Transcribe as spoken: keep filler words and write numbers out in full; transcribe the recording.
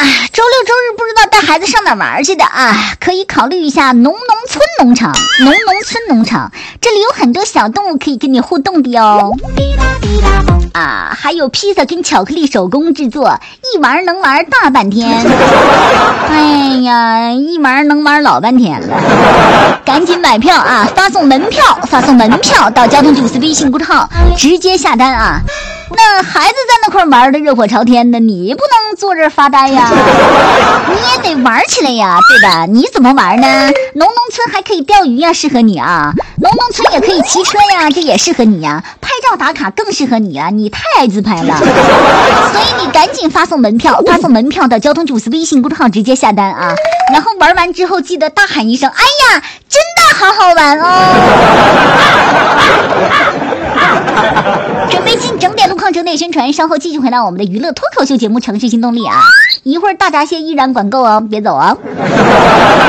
周六周日不知道带孩子上哪玩去的啊？可以考虑一下农农村农场，农农村农场，这里有很多小动物可以跟你互动的哟。啊，还有披萨跟巧克力手工制作，一玩能玩大半天。哎呀，一玩能玩老半天了。赶紧买票啊！发送门票，发送门票到交通九四微信公众号，直接下单啊！那孩子在那块玩的热火朝天的，你不能坐这儿发呆呀，你也得玩起来呀，对吧？你怎么玩呢？农农村还可以钓鱼呀，适合你啊！农农村也可以骑车呀，这也适合你呀！拍照打卡更适合你啊！你太爱自拍了，所以你赶紧发送门票，发送门票到交通九四微信公众号直接下单啊！然后玩完之后记得大喊一声：“哎呀，真的好好玩哦！”准备进整点路况，整点宣传，稍后继续回到我们的娱乐脱口秀节目《城市新动力》啊！一会儿大闸蟹依然管够哦，别走啊！